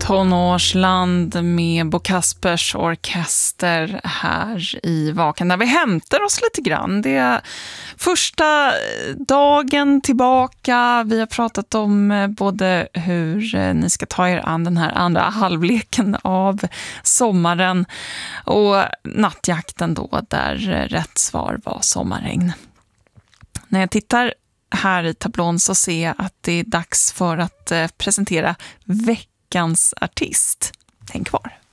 Tonårsland med Bo Kaspers orkester här i Vaken, där vi hämtar oss lite grann. Det är första dagen tillbaka. Vi har pratat om både hur ni ska ta er an den här andra halvleken av sommaren och nattjakten då, där rätt svar var sommarregn. När jag tittar här i tablån så ser jag att det är dags för att presentera veckans artist. Häng kvar.